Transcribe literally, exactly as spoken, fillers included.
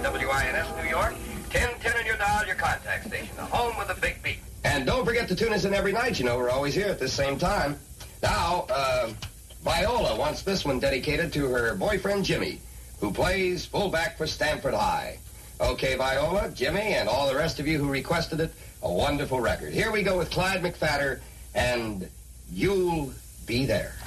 W I N S New York. ten ten on your dial, your contact station. The home with the big beat. And don't forget to tune us in every night. You know, we're always here at the same time. Now, uh, Viola wants this one dedicated to her boyfriend, Jimmy, who plays fullback for Stanford High. Okay, Viola, Jimmy, and all the rest of you who requested it, a wonderful record. Here we go with Clyde McPhatter and You'll Be There.